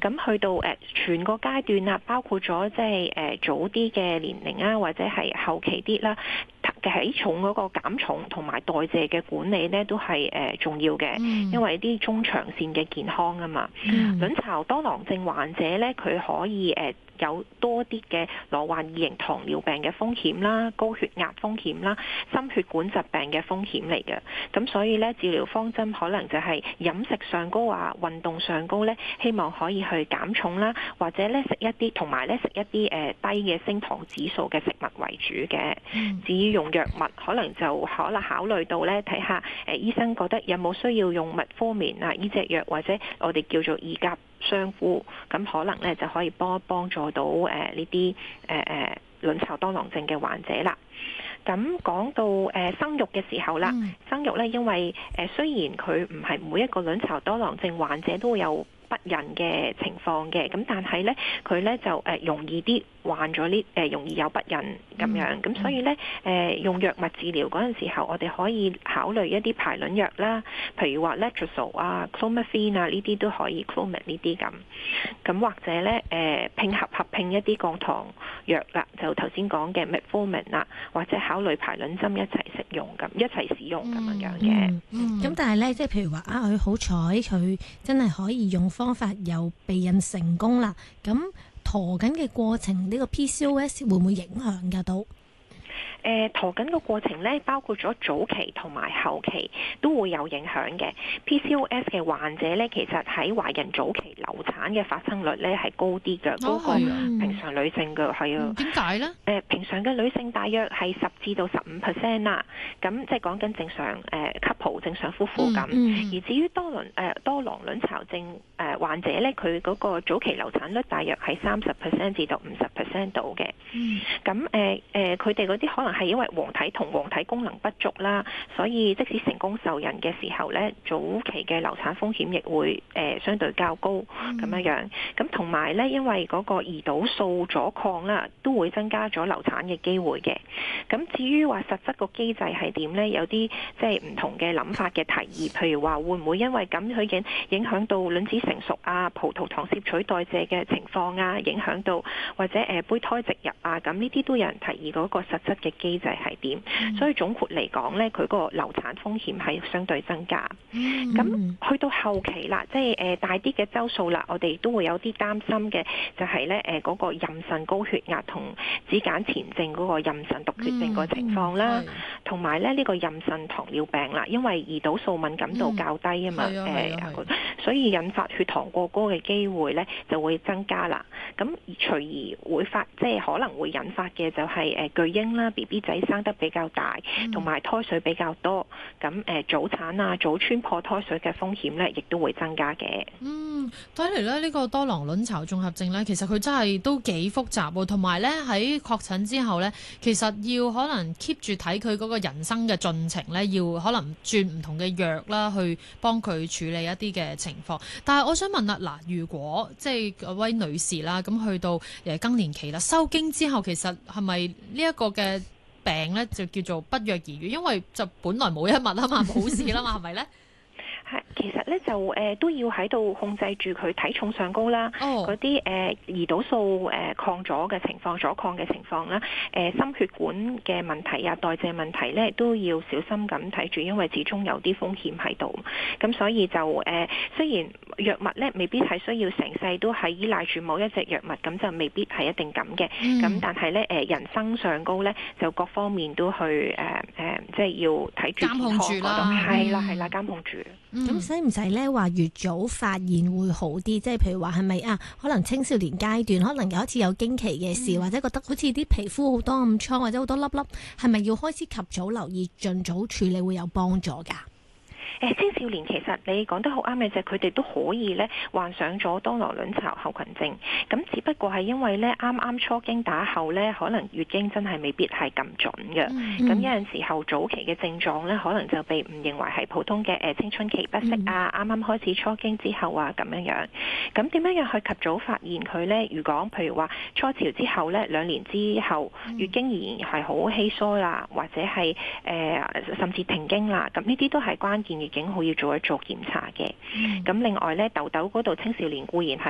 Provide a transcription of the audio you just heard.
咁去到全個階段啦，包括咗即係早啲嘅年齡啊，或者係後期啲啦，體重嗰個減重同埋代謝嘅管理咧，都係重要嘅，因為啲中長線嘅健康啊嘛。卵巢多囊症患者咧，佢可以有多啲嘅罹患二型糖尿病嘅風險啦、高血壓風險啦、心血管疾病嘅風險嚟嘅。咁所以咧，治療方針可能就係飲食上高啊、運動上高咧，希望可以去減重啦，或者咧食一啲同埋咧食一啲低嘅升糖指數嘅食物為主嘅。至於用藥物，可能就考慮到咧，睇下醫生覺得有冇需要用metformin科眠啊呢隻藥，或者我哋叫做二甲雙胍，咁可能咧就可以幫助到呢啲卵巢多囊症嘅患者啦。咁講到生育嘅時候啦，生育咧，因為雖然佢唔係每一個卵巢多囊症患者都會有不孕嘅情況嘅，咁但係咧佢咧就容易啲患咗容易有不孕咁樣，咁所以咧用藥物治療嗰陣時候，我哋可以考慮一啲排卵藥啦，譬如話 letrozole 啊、clomiphene 啊呢啲都可以 Clomid 呢啲咁或者咧合併一啲降糖藥啦，就頭先講嘅 metformin 啦，或者考慮排卵針一齊使用咁樣嘅。 咁但係咧，即係譬如話佢好彩佢真係可以用方法又避孕成功啦，咁陀緊嘅過程呢個 PCOS 會唔會影響㗎都？ 陀緊個過程咧，包括咗早期同埋後期都會有影響嘅。PCOS 嘅患者咧，其實喺懷孕早期流產嘅發生率咧係高啲嘅，高過平常女性嘅，係啊。點解咧？平常嘅女性大約係10至到15% 啦，咁即係講緊正常couple 正常夫婦咁。而至於多囊卵巢症患者咧，佢嗰個早期流產率大約係30%至到50% 度嘅。咁佢哋嗰啲可能係因為黃體功能不足啦，所以即使成功受孕嘅時候咧，早期嘅流產風險亦會相對較高咁樣。咁同埋咧，因為嗰個胰島素阻抗啦，都會增加咗流產嘅機會嘅。咁至於話實質個機制係點咧？有啲即係唔同嘅諗法嘅提議，譬如話會唔會因為咁去影響到卵子成熟啊、葡萄糖攝取代謝嘅情況啊，影響到或者胚胎植入啊，咁呢啲都有人提議嗰個實質嘅機制係點。所以總括嚟講咧，佢個流產風險係相對增加。咁去到後期啦，即係大啲嘅週數啦，我哋都會有啲擔心嘅，就係咧嗰個妊娠高血壓同子癇前症嗰個妊娠毒血症個情況啦，同埋咧呢個妊娠糖尿病啦，因為胰島素敏感度較低啊嘛，所以引發血糖過高嘅機會咧就會增加啦。咁隨而會即係可能會引發嘅就係巨嬰啦 ，BB 仔生得比較大，同埋胎水比較多，咁早產啊、早穿破胎水嘅風險咧，亦都會增加嘅。 睇嚟咧，呢個多囊卵巢綜合症咧，其實佢真係都幾複雜喎，同埋咧喺確診之後咧，其實要可能 keep 住睇佢嗰個人生嘅進程咧，要可能轉唔同嘅藥啦，去幫佢處理一啲嘅情況。但係我想問啦，嗱，如果即係嗰位女士啦，咁去到更年期啦，收經之後，其實係咪呢一個嘅病咧就叫做不藥而愈？因為就本來冇一物啊嘛，冇事啦嘛，係咪咧？ 其實咧就都要喺度控制住佢體重上高啦，嗰啲胰島素抗阻嘅情況、阻抗嘅情況啦，心血管嘅問題啊、代謝問題咧都要小心咁睇住，因為始終有啲風險喺度。咁所以就雖然藥物咧未必係需要成世都係依賴住某一隻藥物，咁就未必係一定咁嘅。咁但係咧人生上高咧就各方面都去即係要睇住監控住啦，係啦監控住。 咁使唔使咧話越早發現會好啲？即係譬如話係咪可能青少年階段可能有一次有經期嘅事，或者覺得好似啲皮膚好多暗瘡或者好多粒粒，係咪要開始及早留意，盡早處理會有幫助㗎？ 青少年其實你講得好啱嘅，就係佢哋都可以咧患上咗多囊卵巢後群症，咁只不過係因為咧啱啱初經打後咧，可能月經真係未必係咁準嘅，咁有陣時候早期嘅症狀咧，可能就被誤認為係普通嘅青春期不適啊，啱啱開始初經之後啊咁樣。咁點樣去及早發現佢咧？如果譬如話初潮之後咧，2年之後月經仍然係好稀疏啦，或者係甚至停經啦，咁呢啲都係關鍵嘅警號，要做一做檢查嘅。咁另外咧，痘痘嗰度青少年固然係